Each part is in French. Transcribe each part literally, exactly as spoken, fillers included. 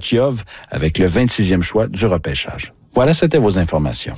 Avdiïov avec le vingt-sixième choix du repêchage. Voilà, c'était vos informations.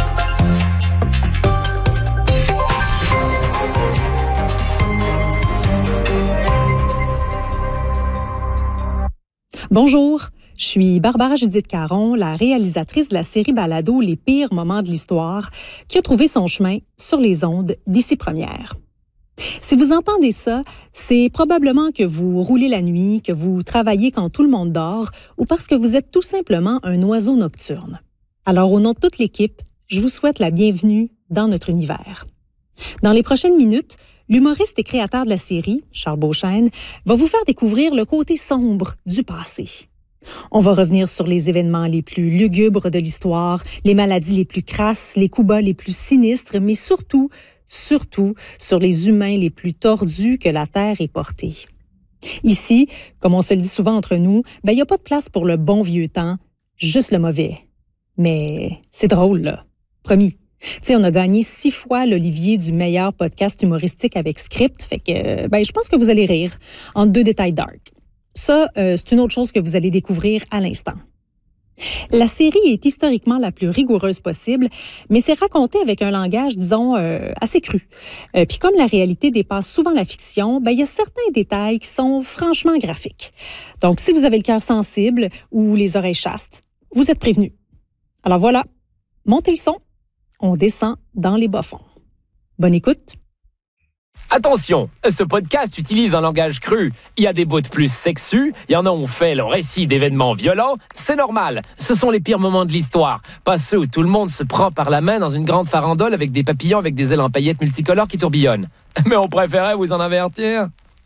Bonjour, je suis Barbara Judith Caron, la réalisatrice de la série balado Les pires moments de l'histoire, qui a trouvé son chemin sur les ondes d'Ici Première. Si vous entendez ça, c'est probablement que vous roulez la nuit, que vous travaillez quand tout le monde dort, ou parce que vous êtes tout simplement un oiseau nocturne. Alors, au nom de toute l'équipe, je vous souhaite la bienvenue dans notre univers. Dans les prochaines minutes, l'humoriste et créateur de la série, Charles Beauchesne, va vous faire découvrir le côté sombre du passé. On va revenir sur les événements les plus lugubres de l'histoire, les maladies les plus crasses, les coups bas les plus sinistres, mais surtout, surtout sur les humains les plus tordus que la Terre ait portés. Ici, comme on se le dit souvent entre nous, ben, il n'y a pas de place pour le bon vieux temps, juste le mauvais. Mais c'est drôle, là. Promis. Tu sais, on a gagné six fois l'Olivier du meilleur podcast humoristique avec script, fait que ben, je pense que vous allez rire en deux détails dark. Ça, euh, c'est une autre chose que vous allez découvrir à l'instant. La série est historiquement la plus rigoureuse possible, mais c'est raconté avec un langage, disons, euh, assez cru. Euh, Puis comme la réalité dépasse souvent la fiction, ben, il y a certains détails qui sont franchement graphiques. Donc, si vous avez le cœur sensible ou les oreilles chastes, vous êtes prévenus. Alors voilà, montez le son. On descend dans les bas-fonds. Bonne écoute. Attention, ce podcast utilise un langage cru. Il y a des bouts plus sexus, il y en a où on fait le récit d'événements violents. C'est normal, ce sont les pires moments de l'histoire. Pas ceux où tout le monde se prend par la main dans une grande farandole avec des papillons avec des ailes en paillettes multicolores qui tourbillonnent. Mais on préférait vous en avertir.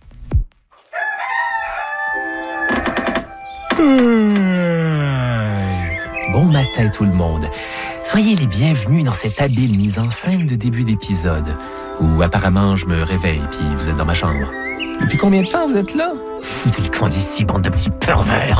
Bon matin tout le monde. Soyez les bienvenus dans cette habile mise en scène de début d'épisode, où apparemment je me réveille puis vous êtes dans ma chambre. Depuis combien de temps vous êtes là? Foutez le camp d'ici, bande de petits pervers!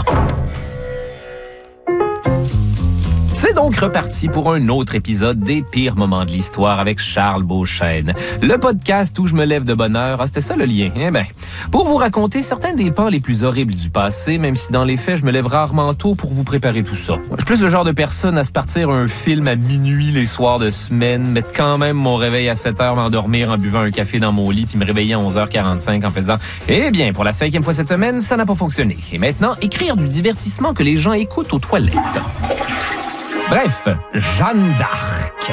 C'est donc reparti pour un autre épisode des pires moments de l'histoire avec Charles Beauchesne. Le podcast où je me lève de bonne heure. Ah, c'était ça le lien. Eh ben, pour vous raconter certains des pans les plus horribles du passé, même si dans les faits, je me lève rarement tôt pour vous préparer tout ça. Je suis plus le genre de personne à se partir un film à minuit les soirs de semaine, mettre quand même mon réveil à sept heures, m'endormir en buvant un café dans mon lit puis me réveiller à onze heures quarante-cinq en faisant « Eh bien, pour la cinquième fois cette semaine, ça n'a pas fonctionné. » Et maintenant, écrire du divertissement que les gens écoutent aux toilettes. Bref, Jeanne d'Arc.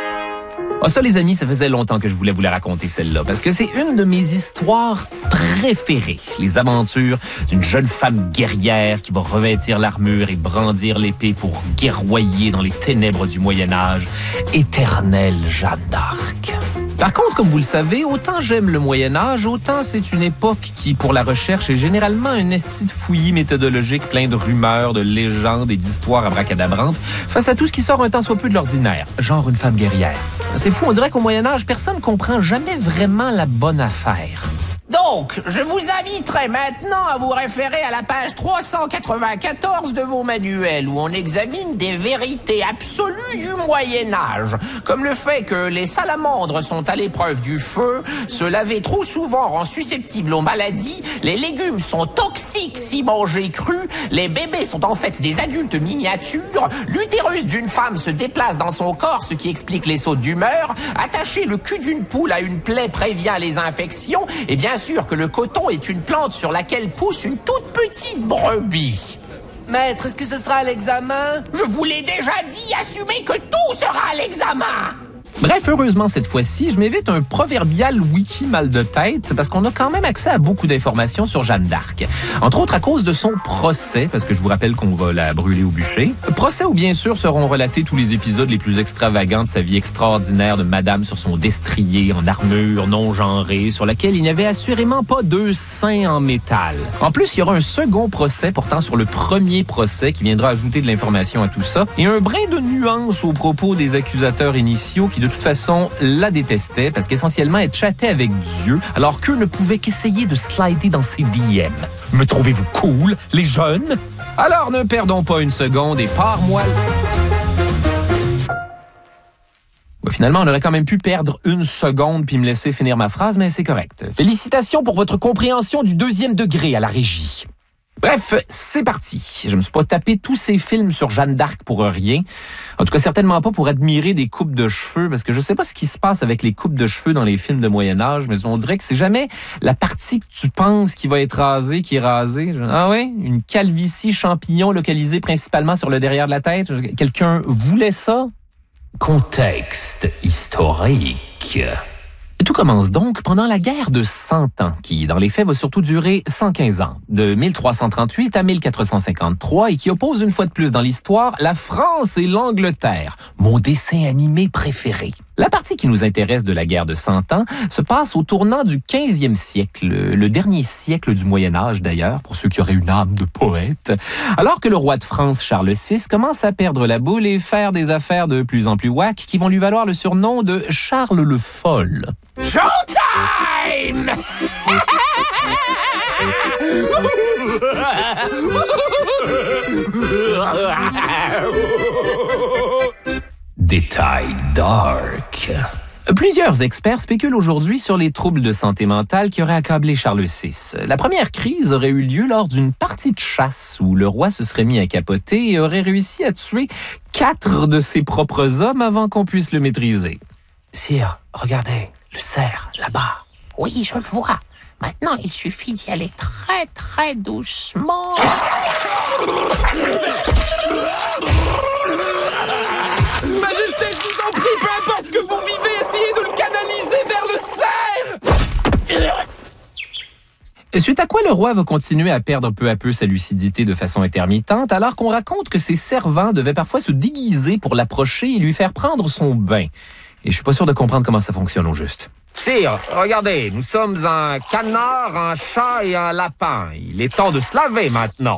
Ah, ça, les amis, ça faisait longtemps que je voulais vous la raconter, celle-là, parce que c'est une de mes histoires préférées. Les aventures d'une jeune femme guerrière qui va revêtir l'armure et brandir l'épée pour guerroyer dans les ténèbres du Moyen-Âge. Éternelle Jeanne d'Arc. Par contre, comme vous le savez, autant j'aime le Moyen-Âge, autant c'est une époque qui, pour la recherche, est généralement un esti de fouillis méthodologique plein de rumeurs, de légendes et d'histoires abracadabrantes face à tout ce qui sort un tant soit peu de l'ordinaire, genre une femme guerrière. C'est fou, on dirait qu'au Moyen-Âge, personne comprend jamais vraiment la bonne affaire. Donc, je vous inviterai maintenant à vous référer à la page trois cent quatre-vingt-quatorze de vos manuels où on examine des vérités absolues du Moyen-Âge, comme le fait que les salamandres sont à l'épreuve du feu, se laver trop souvent rend susceptible aux maladies, les légumes sont toxiques si mangés crus, les bébés sont en fait des adultes miniatures, l'utérus d'une femme se déplace dans son corps, ce qui explique les sautes d'humeur, attacher le cul d'une poule à une plaie prévient les infections, et bien sûr que le coton est une plante sur laquelle pousse une toute petite brebis. Maître, est-ce que ce sera à l'examen? Je vous l'ai déjà dit, assumez que tout sera à l'examen. Bref, heureusement, cette fois-ci, je m'évite un proverbial wiki mal de tête parce qu'on a quand même accès à beaucoup d'informations sur Jeanne d'Arc. Entre autres à cause de son procès, parce que je vous rappelle qu'on va la brûler au bûcher. Procès où, bien sûr, seront relatés tous les épisodes les plus extravagants de sa vie extraordinaire de madame sur son destrier en armure non genrée, sur laquelle il n'y avait assurément pas deux seins en métal. En plus, il y aura un second procès portant sur le premier procès qui viendra ajouter de l'information à tout ça, et un brin de nuance aux propos des accusateurs initiaux qui, de toute façon, la détestaient parce qu'essentiellement, elle chattait avec Dieu, alors qu'eux ne pouvaient qu'essayer de slider dans ses D M. Me trouvez-vous cool, les jeunes? Alors ne perdons pas une seconde et pars-moi... Ouais, finalement, on aurait quand même pu perdre une seconde puis me laisser finir ma phrase, mais c'est correct. Félicitations pour votre compréhension du deuxième degré à la régie. Bref, c'est parti. Je me suis pas tapé tous ces films sur Jeanne d'Arc pour rien. En tout cas, certainement pas pour admirer des coupes de cheveux, parce que je sais pas ce qui se passe avec les coupes de cheveux dans les films de Moyen-Âge, mais on dirait que c'est jamais la partie que tu penses qui va être rasée qui est rasée. Ah ouais? Une calvitie champignon localisée principalement sur le derrière de la tête? Quelqu'un voulait ça? Contexte historique. Tout commence donc pendant la guerre de Cent Ans, qui, dans les faits, va surtout durer cent quinze ans, de mille trois cent trente-huit à mille quatre cent cinquante-trois, et qui oppose une fois de plus dans l'histoire la France et l'Angleterre, mon dessin animé préféré. La partie qui nous intéresse de la guerre de Cent Ans se passe au tournant du quinzième siècle, le dernier siècle du Moyen Âge d'ailleurs, pour ceux qui auraient une âme de poète, alors que le roi de France, Charles six, commence à perdre la boule et faire des affaires de plus en plus whack qui vont lui valoir le surnom de Charles le Fol. Showtime! Détail dark. Plusieurs experts spéculent aujourd'hui sur les troubles de santé mentale qui auraient accablé Charles six. La première crise aurait eu lieu lors d'une partie de chasse où le roi se serait mis à capoter et aurait réussi à tuer quatre de ses propres hommes avant qu'on puisse le maîtriser. Sire, regardez, le cerf, là-bas. Oui, je le vois. Maintenant, il suffit d'y aller très, très doucement. Majesté, je vous en prie, peu importe ce que vous vivez, essayez de le canaliser vers le cerf! Suite à quoi le roi va continuer à perdre peu à peu sa lucidité de façon intermittente, alors qu'on raconte que ses servants devaient parfois se déguiser pour l'approcher et lui faire prendre son bain. Et je suis pas sûr de comprendre comment ça fonctionne au juste. Sire, regardez, nous sommes un canard, un chat et un lapin. Il est temps de se laver maintenant.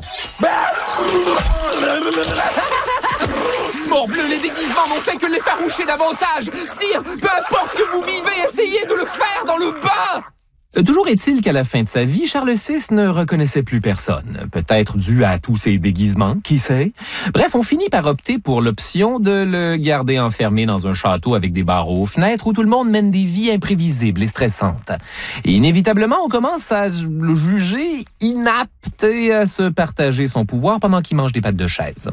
Morbleu, les déguisements n'ont fait que l'effaroucher davantage. Sire, peu importe ce que vous vivez, essayez de le faire dans le bain. Toujours est-il qu'à la fin de sa vie, Charles six ne reconnaissait plus personne. Peut-être dû à tous ses déguisements, qui sait? Bref, on finit par opter pour l'option de le garder enfermé dans un château avec des barreaux aux fenêtres où tout le monde mène des vies imprévisibles et stressantes. Et inévitablement, on commence à le juger inapte et à se partager son pouvoir pendant qu'il mange des pâtes de chaise.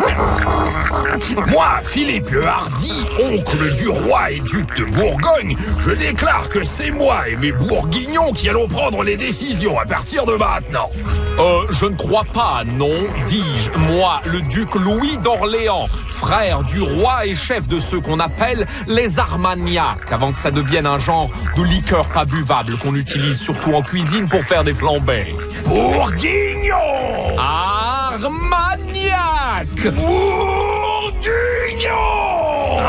Moi, Philippe le Hardi, oncle du roi et duc de Bourgogne, je déclare que c'est moi et mes bourguignons qui allons prendre les décisions à partir de maintenant. Euh, je ne crois pas, non, dis-je, moi, le duc Louis d'Orléans, frère du roi et chef de ceux qu'on appelle les Armagnacs, avant que ça devienne un genre de liqueur pas buvable qu'on utilise surtout en cuisine pour faire des flambés. Bourguignon! Armagnac! Bourguignon!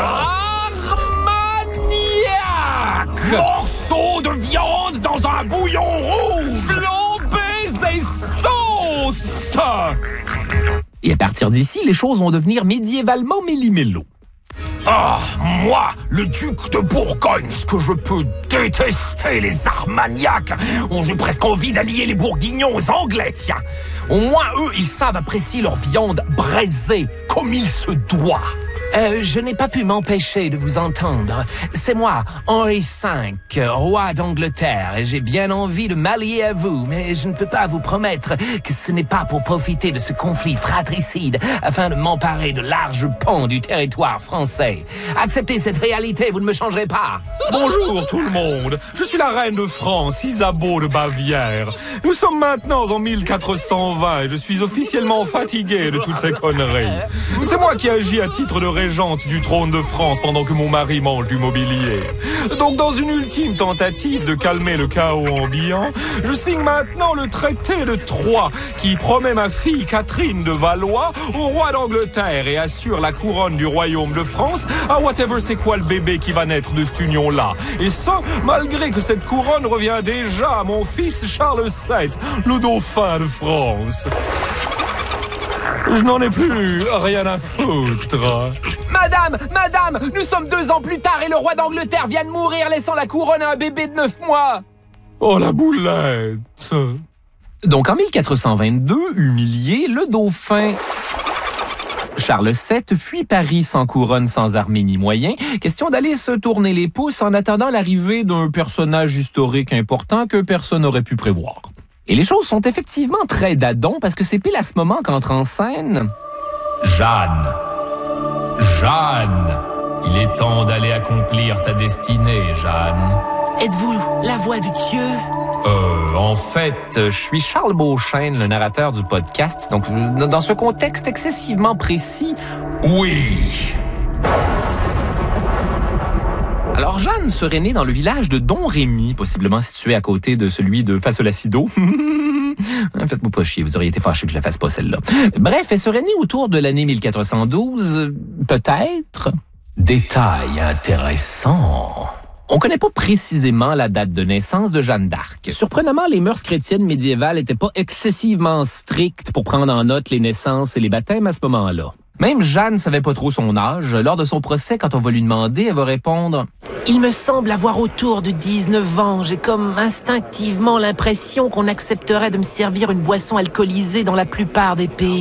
Armagnac! Morceaux de viande dans un bouillon rouge! Flambés et sauces! Et à partir d'ici, les choses vont devenir médiévalement méli-mélo. Ah, moi, le duc de Bourgogne, ce que je peux détester les Armagnacs. Oh, j'ai presque envie d'allier les Bourguignons aux Anglais, tiens. Au moins, eux, ils savent apprécier leur viande braisée, comme il se doit. Euh, je n'ai pas pu m'empêcher de vous entendre. C'est moi, Henri cinq, roi d'Angleterre, et j'ai bien envie de m'allier à vous, mais je ne peux pas vous promettre que ce n'est pas pour profiter de ce conflit fratricide afin de m'emparer de larges pans du territoire français. Acceptez cette réalité, vous ne me changerez pas. Bonjour tout le monde, je suis la reine de France, Isabeau de Bavière. Nous sommes maintenant en mille quatre cent vingt et je suis officiellement fatigué de toutes ces conneries. C'est moi qui agis à titre de régente du trône de France pendant que mon mari mange du mobilier. Donc dans une ultime tentative de calmer le chaos ambiant, je signe maintenant le traité de Troyes qui promet ma fille Catherine de Valois au roi d'Angleterre et assure la couronne du royaume de France à whatever c'est quoi le bébé qui va naître de cette union-là. Et ça, malgré que cette couronne revient déjà à mon fils Charles sept, le dauphin de France. Je n'en ai plus rien à foutre. Madame, madame, nous sommes deux ans plus tard et le roi d'Angleterre vient de mourir laissant la couronne à un bébé de neuf mois. Oh la boulette. Donc en mille quatre cent vingt-deux, humilié, le dauphin Charles sept fuit Paris sans couronne, sans armée ni moyens. Question d'aller se tourner les pouces en attendant l'arrivée d'un personnage historique important que personne n'aurait pu prévoir. Et les choses sont effectivement très dadon parce que c'est pile à ce moment qu'entre en scène... Jeanne, Jeanne, il est temps d'aller accomplir ta destinée, Jeanne. Êtes-vous la voix de Dieu? Euh, en fait, je suis Charles Beauchesne, le narrateur du podcast. Donc, dans ce contexte excessivement précis... Oui. Alors, Jeanne serait née dans le village de Domrémy, possiblement situé à côté de celui de Fasolasido. Faites-moi pas chier, vous auriez été fâché que je la fasse pas celle-là. Bref, elle serait née autour de l'année mille quatre cent douze, peut-être. Détail intéressant. On connaît pas précisément la date de naissance de Jeanne d'Arc. Surprenamment, les mœurs chrétiennes médiévales étaient pas excessivement strictes pour prendre en note les naissances et les baptêmes à ce moment-là. Même Jeanne savait pas trop son âge. Lors de son procès, quand on va lui demander, elle va répondre « Il me semble avoir autour de dix-neuf ans. J'ai comme instinctivement l'impression qu'on accepterait de me servir une boisson alcoolisée dans la plupart des pays. »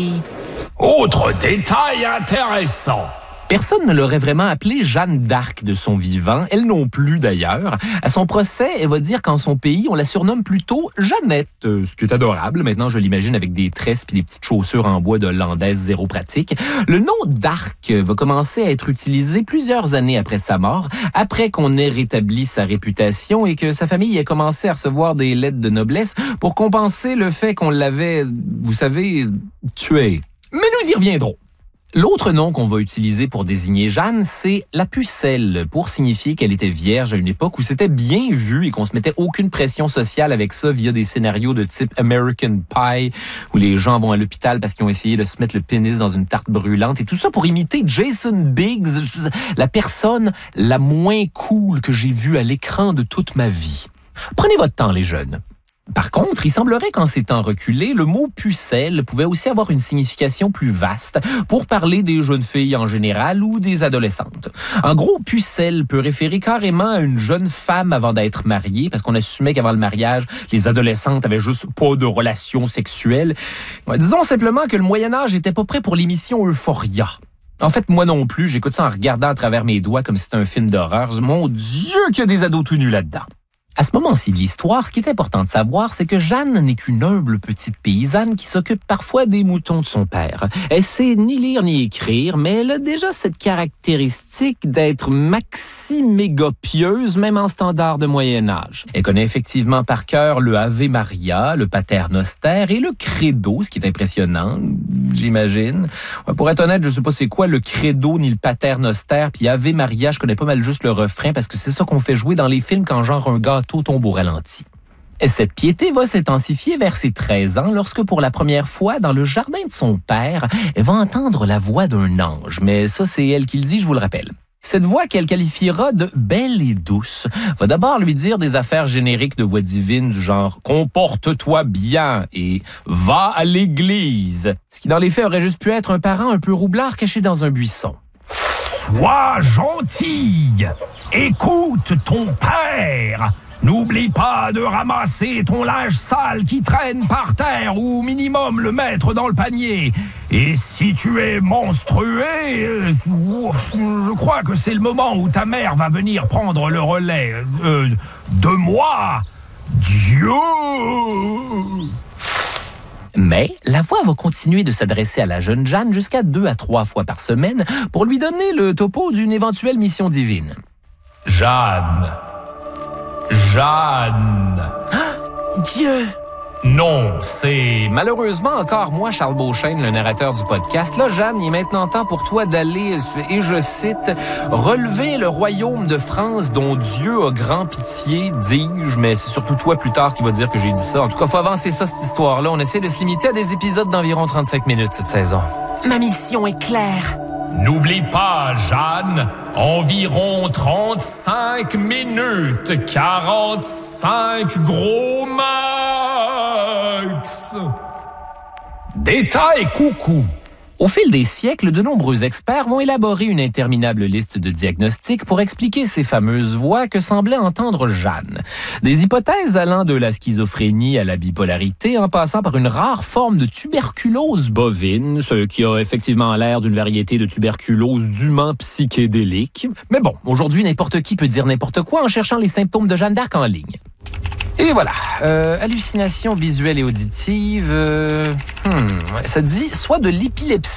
Autre détail intéressant. Personne ne l'aurait vraiment appelée Jeanne d'Arc de son vivant, elle non plus d'ailleurs. À son procès, elle va dire qu'en son pays, on la surnomme plutôt Jeannette, euh, ce qui est adorable. Maintenant, je l'imagine avec des tresses puis des petites chaussures en bois de hollandaise zéro pratique. Le nom d'Arc va commencer à être utilisé plusieurs années après sa mort, après qu'on ait rétabli sa réputation et que sa famille ait commencé à recevoir des lettres de noblesse pour compenser le fait qu'on l'avait, vous savez, tué. Mais nous y reviendrons. L'autre nom qu'on va utiliser pour désigner Jeanne, c'est la pucelle, pour signifier qu'elle était vierge à une époque où c'était bien vu et qu'on se mettait aucune pression sociale avec ça via des scénarios de type American Pie, où les gens vont à l'hôpital parce qu'ils ont essayé de se mettre le pénis dans une tarte brûlante, et tout ça pour imiter Jason Biggs, la personne la moins cool que j'ai vue à l'écran de toute ma vie. Prenez votre temps, les jeunes. Par contre, il semblerait qu'en ces temps reculés, le mot pucelle pouvait aussi avoir une signification plus vaste pour parler des jeunes filles en général ou des adolescentes. En gros, pucelle peut référer carrément à une jeune femme avant d'être mariée, parce qu'on assumait qu'avant le mariage, les adolescentes avaient juste pas de relations sexuelles. Disons simplement que le Moyen-Âge était pas prêt pour l'émission Euphoria. En fait, moi non plus, j'écoute ça en regardant à travers mes doigts comme si c'était un film d'horreur. Mon Dieu, qu'il y a des ados tout nus là-dedans. À ce moment-ci de l'histoire, ce qui est important de savoir, c'est que Jeanne n'est qu'une humble petite paysanne qui s'occupe parfois des moutons de son père. Elle sait ni lire ni écrire, mais elle a déjà cette caractéristique d'être maxi-méga pieuse, même en standard de Moyen-Âge. Elle connaît effectivement par cœur le Ave Maria, le Pater Noster et le Credo, ce qui est impressionnant, j'imagine. Pour être honnête, je sais pas c'est quoi le Credo ni le Pater Noster, puis Ave Maria, je connais pas mal juste le refrain parce que c'est ça qu'on fait jouer dans les films quand genre un gâteau tombe au ralenti. Et cette piété va s'intensifier vers ses treize ans lorsque, pour la première fois, dans le jardin de son père, elle va entendre la voix d'un ange. Mais ça, c'est elle qui le dit, je vous le rappelle. Cette voix qu'elle qualifiera de belle et douce va d'abord lui dire des affaires génériques de voix divine du genre « comporte-toi bien » et « va à l'église », ce qui dans les faits aurait juste pu être un parent un peu roublard caché dans un buisson. Sois gentille, écoute ton père. N'oublie pas de ramasser ton linge sale qui traîne par terre ou au minimum le mettre dans le panier. Et si tu es menstrué, euh, je crois que c'est le moment où ta mère va venir prendre le relais euh, de moi. Dieu! Mais la voix va continuer de s'adresser à la jeune Jeanne jusqu'à deux à trois fois par semaine pour lui donner le topo d'une éventuelle mission divine. Jeanne. Jeanne. Ah, Dieu. Non, c'est... Malheureusement, encore moi, Charles Beauchesne, le narrateur du podcast. Là, Jeanne, il est maintenant temps pour toi d'aller, et je cite, « relever le royaume de France dont Dieu a grand pitié, dis-je, mais c'est surtout toi plus tard qui va dire que j'ai dit ça. En tout cas, faut avancer ça, cette histoire-là. On essaie de se limiter à des épisodes d'environ trente-cinq minutes cette saison. » Ma mission est claire. N'oublie pas, Jeanne, environ trente-cinq minutes, quarante-cinq gros max. Détail coucou. Au fil des siècles, de nombreux experts vont élaborer une interminable liste de diagnostics pour expliquer ces fameuses voix que semblait entendre Jeanne. Des hypothèses allant de la schizophrénie à la bipolarité, en passant par une rare forme de tuberculose bovine, ce qui a effectivement l'air d'une variété de tuberculose dûment psychédélique. Mais bon, aujourd'hui, n'importe qui peut dire n'importe quoi en cherchant les symptômes de Jeanne d'Arc en ligne. Et voilà, euh, hallucination visuelle et auditive, euh, hmm, ça dit soit de l'épilepsie